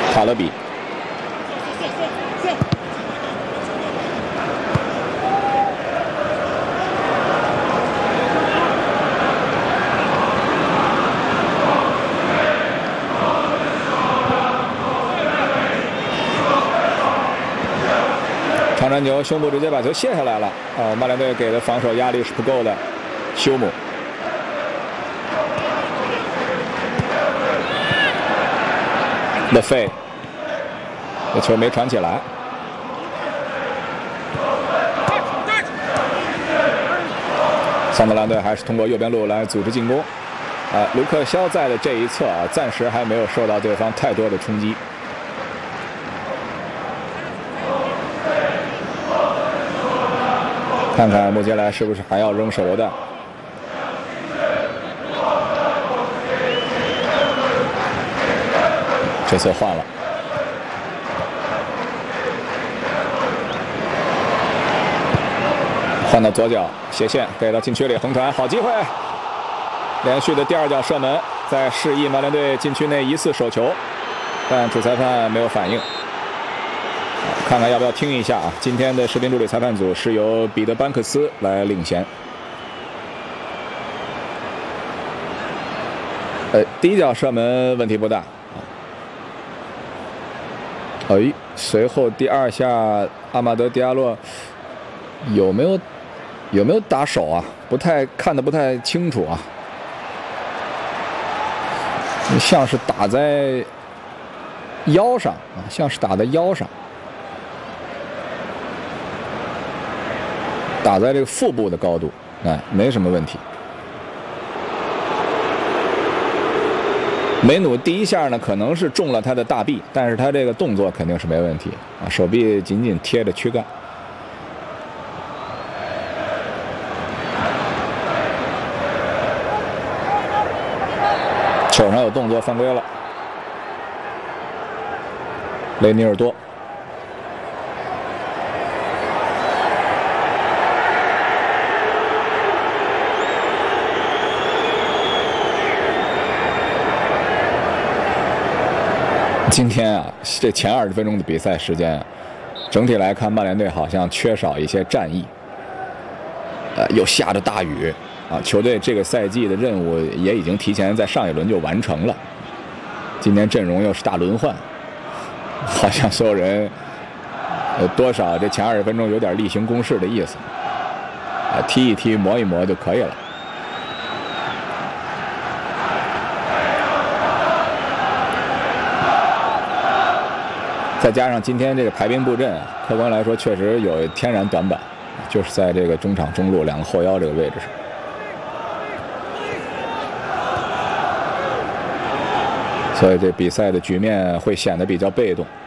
卡勒比。长传球，胸部直接把球卸下来了。曼联队给的防守压力是不够的。休姆，勒费，这球没传起来。桑德兰队还是通过右边路来组织进攻。卢克肖在的这一侧暂时还没有受到对方太多的冲击。看看穆杰莱是不是还要扔手榴弹？这次换了，换到左脚斜线，给到禁区里横传，好机会！连续的第二脚射门，在示意曼联队禁区内疑似手球，但主裁判没有反应。看看要不要听一下啊？今天的视频助理裁判组是由彼得·班克斯来领衔。第一脚射门问题不大。随后第二下阿马德·迪亚洛有没有打手啊？看得不太清楚啊，像是打在腰上啊，像是打在腰上。打在这个腹部的高度，没什么问题。梅努第一下呢，可能是中了他的大臂，但是他这个动作肯定是没问题啊，手臂紧紧贴着躯干。球上有动作，犯规了。雷尼尔多。今天啊，这前20分钟的比赛时间啊，整体来看，曼联队好像缺少一些战意。又下着大雨啊，球队这个赛季的任务也已经提前在上一轮就完成了。今年阵容又是大轮换，好像所有人多少这前20分钟有点例行公事的意思，踢一踢磨一磨就可以了。再加上今天这个排兵布阵啊，客观来说确实有天然短板，就是在这个中场中路2个后腰这个位置上。所以这比赛的局面会显得比较被动。